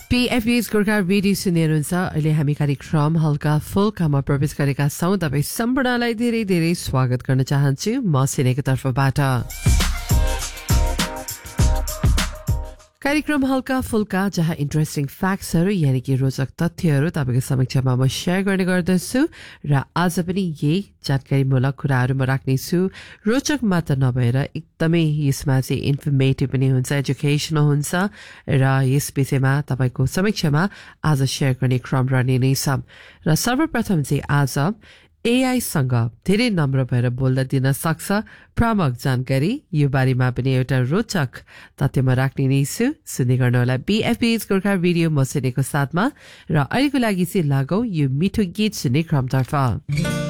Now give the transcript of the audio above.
PFB's Gorkha radio सुनिएर हुन्छ अहिले हामी कार्यक्रम हल्का फुल्कामा प्रवेश गरेका छौं तपाईं सम्पूर्णलाई धेरै धेरै स्वागत गर्न चाहन्छु म सिनेको तर्फबाट कार्यक्रम हल्का फुल्का जहाँ इन्ट्रेस्टिङ फ्याक्ट्सहरु यानी कि रोचक तथ्यहरु तपाईको समक्षमा म शेयर गर्ने गर्दछु र आज पनि यही जानकारीमूलक कुराहरु म राख्ने छु रोचक मात्र नभएर एकदमै यसमा चाहिँ इन्फर्मेटिभ पनि हुन्छ एजुकेशनल हुन्छ र यस विषयमा तपाईको समक्षमा आज शेयर गर्ने क्रम रहने नै छ र सर्वप्रथम चाहिँ आज AI सँग धेरै नम्र भएर बोल्न दिन सक्छ भ्रामक जानकारी यो बारेमा पनि एउटा रोचक तथ्य म राख्ने नै छु सुन्दै गर्नुहोला BFB's गोर्खा रेडियो मसिनेको साथमा र अहिलेको लागि चाहिँ लागौ यो मिठो गीत सुन्ने क्रमतर्फ